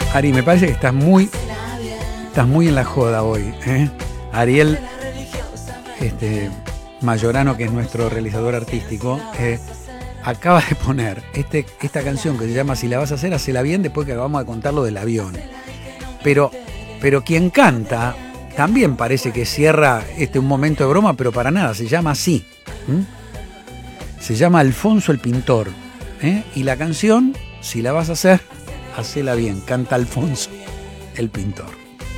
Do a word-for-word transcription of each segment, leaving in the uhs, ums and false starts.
Ari, me parece que estás muy, estás muy en la joda hoy, ¿eh? Ariel este, Mayorano, que es nuestro realizador artístico, eh, acaba de poner este, esta canción que se llama Si la vas a hacer, hacela bien, después que acabamos de contar lo del avión. Pero, pero quien canta también parece que cierra este un momento de broma, pero para nada, se llama así. ¿Mm? Se llama Alfonso el Pintor, ¿eh? Y la canción, Si la vas a hacer, hacela bien, canta Alfonso el Pintor.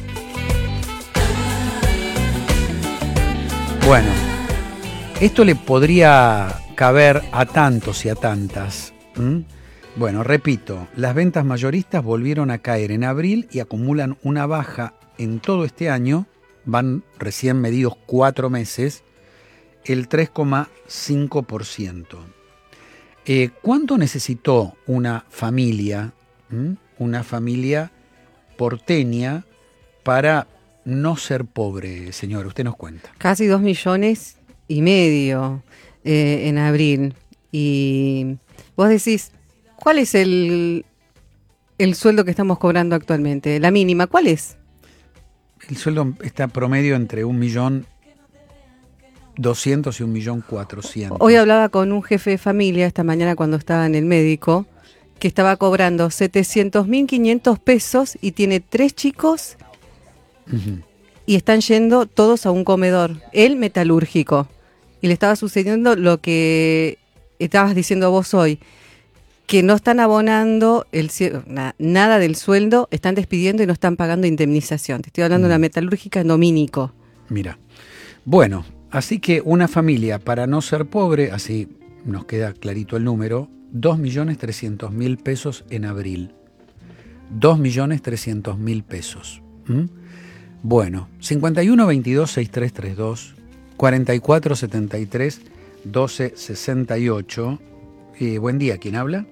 Bueno, esto le podría caber a tantos y a tantas. ¿Mm? Bueno, repito, las ventas mayoristas volvieron a caer en abril y acumulan una baja en todo este año, van recién medidos cuatro meses, el tres coma cinco por ciento. Eh, ¿Cuánto necesitó una familia, ¿m? una familia porteña para no ser pobre, señor? Usted nos cuenta. Casi dos millones y medio eh, en abril. Y vos decís, ¿cuál es el, el sueldo que estamos cobrando actualmente? La mínima, ¿cuál es? El sueldo está promedio entre un millón doscientos y un millón cuatrocientos. Hoy hablaba con un jefe de familia esta mañana cuando estaba en el médico, que estaba cobrando setecientos mil quinientos pesos y tiene tres chicos uh-huh. y están yendo todos a un comedor, el metalúrgico. Y le estaba sucediendo lo que estabas diciendo vos hoy, que no están abonando el, na, nada del sueldo, están despidiendo y no están pagando indemnización. Te estoy hablando uh-huh. de una metalúrgica en Domínico. Mira, bueno, así que una familia, para no ser pobre, así nos queda clarito el número, dos millones trescientos mil pesos en abril. dos millones trescientos mil pesos. ¿Mm? Bueno, cincuenta y uno veintidós sesenta y tres treinta y dos, cuarenta y cuatro setenta y tres doce sesenta y ocho. Eh, buen día, ¿quién habla?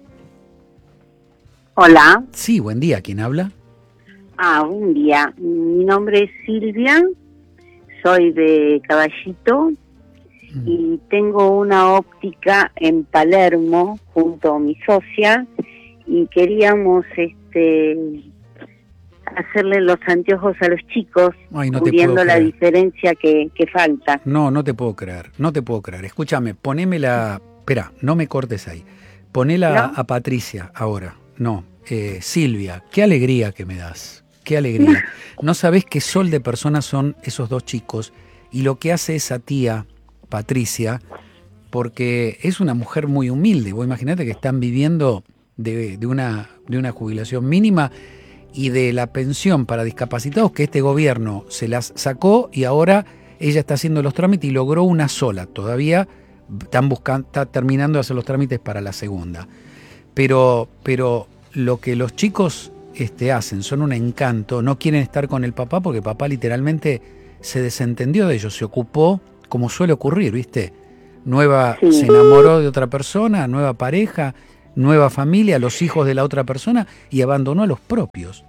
Hola. Sí, buen día, ¿quién habla? Ah, buen día. Mi nombre es Silvia. Soy de Caballito mm. y tengo una óptica en Palermo junto a mi socia y queríamos este hacerle los anteojos a los chicos, Ay, no cubriendo la diferencia que, que falta. No, no te puedo creer, no te puedo creer. Escúchame, poneme la... Espera, no me cortes ahí. Ponela ¿No? a Patricia ahora. No, eh, Silvia, qué alegría que me das. Qué alegría. No sabés qué sol de personas son esos dos chicos y lo que hace esa tía, Patricia, porque es una mujer muy humilde. Vos imaginate que están viviendo de, de, una, de una jubilación mínima y de la pensión para discapacitados que este gobierno se las sacó y ahora ella está haciendo los trámites y logró una sola. Todavía están buscando, está terminando de hacer los trámites para la segunda. Pero, pero lo que los chicos... Este, hacen, son un encanto, no quieren estar con el papá porque papá literalmente se desentendió de ellos, se ocupó, como suele ocurrir, ¿viste? Nueva, sí. Se enamoró de otra persona, nueva pareja, nueva familia, los hijos de la otra persona y abandonó a los propios.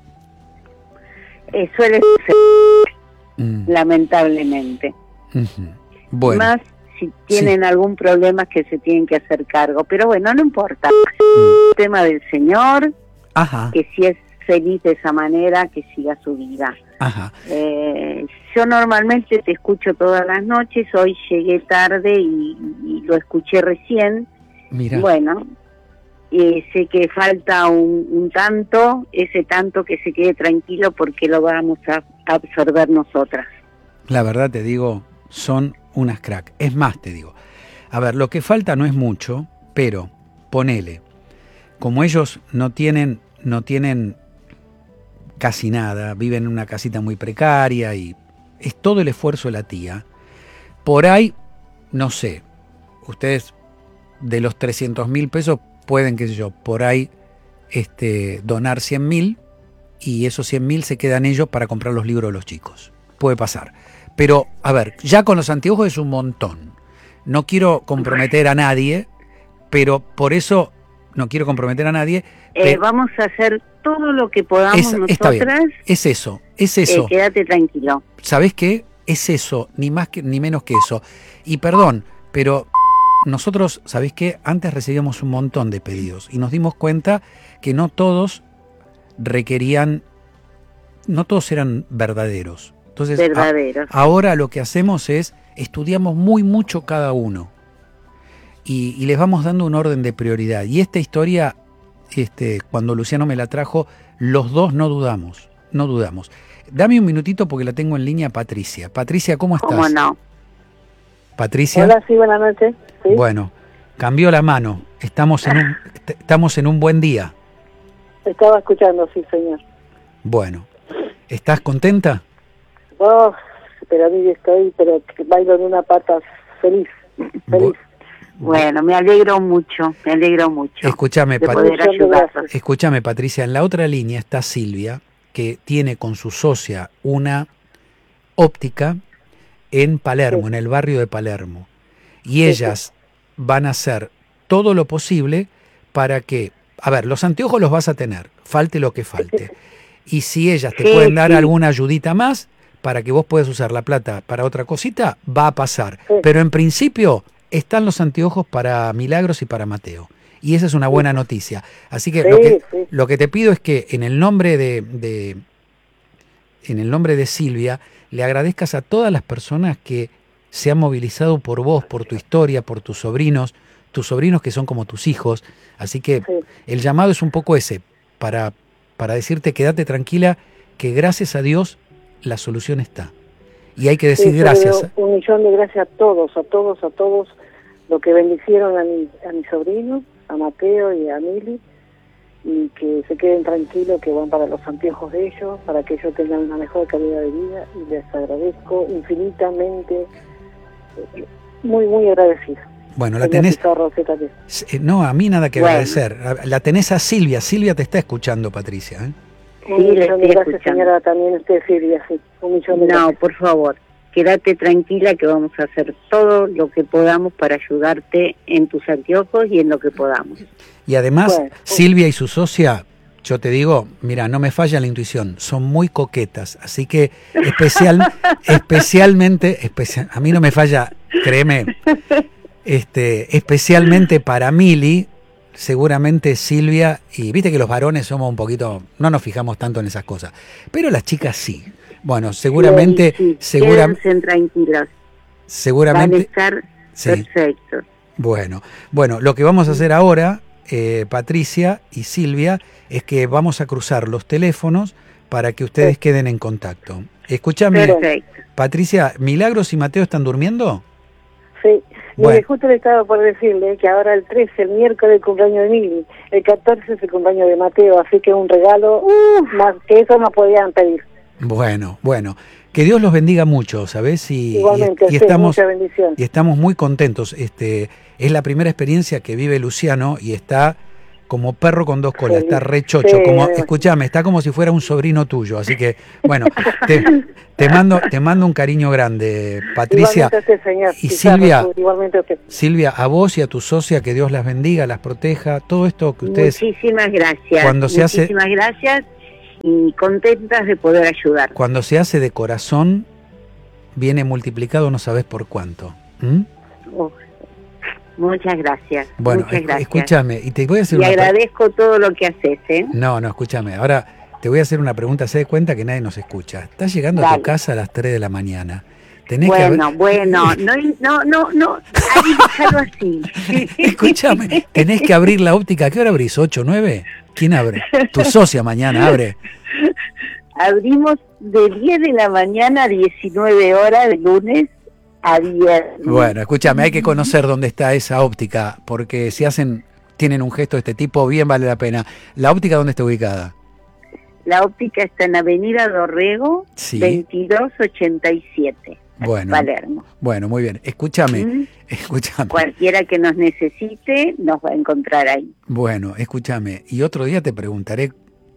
Eh, suele ser, mm. lamentablemente. Uh-huh. Bueno. Más si tienen sí. algún problema que se tienen que hacer cargo, pero bueno, no importa. Mm. El tema del Señor, Ajá. que si es feliz de esa manera, que siga su vida. Ajá. Eh, yo normalmente te escucho todas las noches, hoy llegué tarde y, y lo escuché recién. Mira. Bueno, eh, sé que falta un, un tanto, ese tanto que se quede tranquilo porque lo vamos a absorber nosotras. La verdad te digo, son unas crack. Es más, te digo, a ver, lo que falta no es mucho, pero ponele, como ellos no tienen, no tienen casi nada, viven en una casita muy precaria y es todo el esfuerzo de la tía. Por ahí, no sé, ustedes de los trescientos mil pesos pueden, qué sé yo, por ahí este, donar cien mil y esos cien mil se quedan ellos para comprar los libros de los chicos. Puede pasar. Pero, a ver, ya con los anteojos es un montón. No quiero comprometer a nadie, pero por eso no quiero comprometer a nadie. Eh, vamos a hacer todo lo que podamos es, nosotras. Es eso, es eso. Eh, quédate tranquilo. ¿Sabés qué? Es eso, ni más que, ni menos que eso. Y perdón, pero nosotros, ¿sabés qué? Antes recibíamos un montón de pedidos y nos dimos cuenta que no todos requerían, no todos eran verdaderos. Entonces, verdaderos. A, ahora lo que hacemos es, estudiamos muy mucho cada uno y, y les vamos dando un orden de prioridad. Y esta historia, este, cuando Luciano me la trajo, los dos no dudamos, no dudamos. Dame un minutito porque la tengo en línea Patricia. Patricia, ¿cómo estás? ¿Cómo no? Patricia. Hola, sí, buenas noches. ¿Sí? Bueno, cambió la mano. Estamos en un, estamos en un buen día. Estaba escuchando, sí, señor. Bueno, ¿estás contenta? Oh, pero a mí estoy, pero que bailo en una pata feliz, feliz. Bueno, me alegro mucho, me alegro mucho. Escúchame, de Pat- poder ayudarlos. Escúchame, Patricia, en la otra línea está Silvia, que tiene con su socia una óptica en Palermo, Sí. en el barrio de Palermo. Y Sí, ellas van a hacer todo lo posible para que, a ver, los anteojos los vas a tener, falte lo que falte. Y si ellas te Sí, pueden dar sí. alguna ayudita más para que vos puedas usar la plata para otra cosita, va a pasar. Sí. Pero en principio están los anteojos para Milagros y para Mateo. Y esa es una buena noticia. Así que, Sí, lo, que sí. lo que te pido es que en el nombre de, de en el nombre de Silvia le agradezcas a todas las personas que se han movilizado por vos, por tu historia, por tus sobrinos, tus sobrinos que son como tus hijos. Así que Sí. el llamado es un poco ese, para, para decirte quédate tranquila, que gracias a Dios la solución está. Y hay que decir Sí, yo gracias. le doy un millón de gracias a todos, a todos, a todos, lo que bendicieron a mi, a mi sobrino, a Mateo y a Mili, y que se queden tranquilos, que van para los anteojos de ellos, para que ellos tengan una mejor calidad de vida, y les agradezco infinitamente, eh, muy, muy agradecida. Bueno, la Señor tenés. Pizarro, usted también. Eh, No, a mí nada que Bueno. agradecer. La tenés a Silvia. Silvia te está escuchando, Patricia. ¿eh? Sí, Un le millón de estoy gracias, escuchando. señora, también usted, Silvia, sí, un millón de No, gracias. por favor, quédate tranquila que vamos a hacer todo lo que podamos para ayudarte en tus anteojos y en lo que podamos. Y además, Bueno. Silvia y su socia, yo te digo, mira, no me falla la intuición, son muy coquetas, así que especial, especialmente, especial, a mí no me falla, créeme, este, especialmente para Mili, seguramente Silvia, y viste que los varones somos un poquito, no nos fijamos tanto en esas cosas, pero las chicas sí. Bueno, seguramente, Sí, sí, segura, quédense tranquilos, van a seguramente, estar sí. perfectos. Bueno, bueno, lo que vamos a hacer ahora, eh, Patricia y Silvia, es que vamos a cruzar los teléfonos para que ustedes Sí. queden en contacto. Escúchame, Perfecto. Patricia, ¿Milagros y Mateo están durmiendo? Sí, Bueno. mire, justo le estaba por decirle que ahora el trece, el miércoles, el cumpleaños de Mili, el catorce es el cumpleaños de Mateo, así que un regalo más que eso no podían pedir. Bueno, bueno, que Dios los bendiga mucho, ¿sabes? Y, Igualmente, y- y sí, estamos, mucha bendición. y estamos muy contentos. Este, es la primera experiencia que vive Luciano y está como perro con dos colas, Feliz. está re chocho, Sí, como, me- escúchame, está como si fuera un sobrino tuyo. Así que, bueno, te, te mando, te mando un cariño grande, Patricia. Igualmente a usted, señor. Y Pizarro, Silvia, igualmente a usted. Silvia, a vos y a tu socia, que Dios las bendiga, las proteja, todo esto que ustedes, Muchísimas gracias. Cuando se hace- Muchísimas gracias y contentas de poder ayudar. cuando se hace de corazón, viene multiplicado no sabés por cuánto. ¿Mm? Oh, muchas gracias. Bueno, muchas esc- gracias. escúchame, y te voy a hacer Y una pre- agradezco todo lo que haces, ¿eh? No, no, escúchame, ahora te voy a hacer una pregunta, se dé cuenta que nadie nos escucha. Estás llegando a tu Dale. casa a las tres de la mañana. Tenés que Bueno, abrir- bueno, no, no, no, no, ahí déjalo así. Escúchame, tenés que abrir la óptica. ¿A qué hora abrís? ¿ocho, nueve? ¿Quién abre? Tu socia mañana abre. Abrimos de diez de la mañana a diecinueve horas de lunes a viernes. Bueno, escúchame, hay que conocer dónde está esa óptica, porque si hacen, tienen un gesto de este tipo, bien vale la pena. ¿La óptica dónde está ubicada? La óptica está en Avenida Dorrego, Sí. veintidós ochenta y siete, Bueno, Palermo. bueno, muy bien. Escúchame, ¿Mm? escúchame. Cualquiera que nos necesite nos va a encontrar ahí. Bueno, escúchame. Y otro día te preguntaré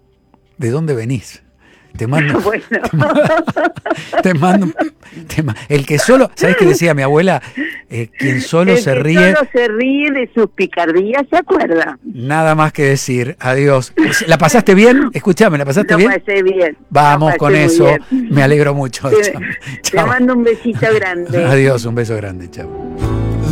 de dónde venís. Te mando, Bueno, te mando, te mando- te ma- el que solo, ¿sabes qué decía mi abuela? Eh, quien solo el se que ríe, solo se ríe de sus picardías, ¿se acuerda? nada más que decir. Adiós. ¿La pasaste bien? Escúchame, ¿la pasaste Lo bien? pasé bien. Vamos Lo con pasé muy eso. bien. Me alegro mucho. Te, Chao. te Chao. mando un besito grande. Adiós, un beso grande. Chao.